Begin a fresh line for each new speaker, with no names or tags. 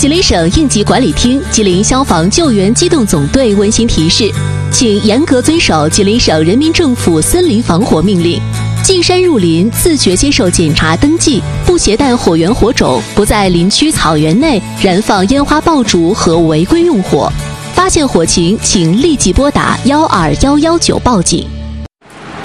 吉林省应急管理厅、吉林消防救援机动总队温馨提示，请严格遵守吉林省人民政府森林防火命令。进山入林，自觉接受检查登记，不携带火源火种，不在林区草原内燃放烟花爆竹和违规用火。发现火情，请立即拨打12119报警。